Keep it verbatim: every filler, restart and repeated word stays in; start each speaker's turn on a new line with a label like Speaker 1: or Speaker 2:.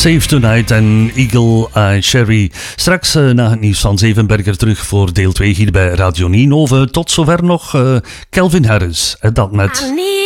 Speaker 1: Save Tonight en Eagle Eye Cherry. Straks uh, na het nieuws van Zevenberger terug voor deel twee hier bij Radio Ninove. Tot zover nog uh, Calvin Harris. En dat met...